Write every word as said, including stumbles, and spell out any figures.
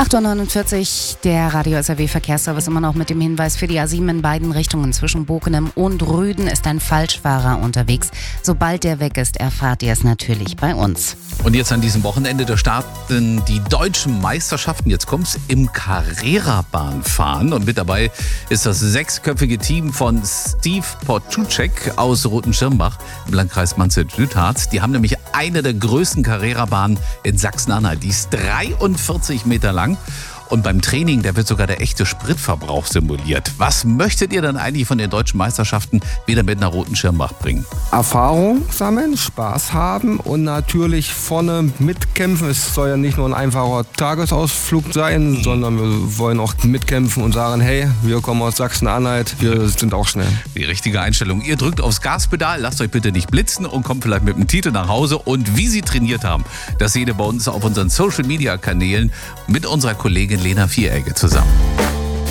acht Uhr neunundvierzig, der Radio S R W Verkehrsservice immer noch mit dem Hinweis für die A sieben in beiden Richtungen. Zwischen Bokenem und Rüden ist ein Falschfahrer unterwegs. Sobald der weg ist, erfahrt ihr es natürlich bei uns. Und jetzt an diesem Wochenende, da starten die deutschen Meisterschaften. Jetzt kommt's im Carrera-Bahnfahren. Und mit dabei ist das sechsköpfige Team von Steve Portucek aus Rotenschirmbach im Landkreis Manzell-Südharz. Die haben nämlich eine der größten Carrera-Bahnen in Sachsen-Anhalt. Die ist dreiundvierzig Meter lang. Und beim Training, da wird sogar der echte Spritverbrauch simuliert. Was möchtet ihr dann eigentlich von den deutschen Meisterschaften wieder mit nach Rotenschirmbach bringen? Erfahrung sammeln, Spaß haben und natürlich vorne mitkämpfen. Es soll ja nicht nur ein einfacher Tagesausflug sein, mhm. sondern wir wollen auch mitkämpfen und sagen, hey, wir kommen aus Sachsen-Anhalt, wir sind auch schnell. Die richtige Einstellung. Ihr drückt aufs Gaspedal, lasst euch bitte nicht blitzen und kommt vielleicht mit dem Titel nach Hause. Und wie sie trainiert haben, das seht ihr bei uns auf unseren Social-Media-Kanälen mit unserer Kollegin Lena Vieregge zusammen.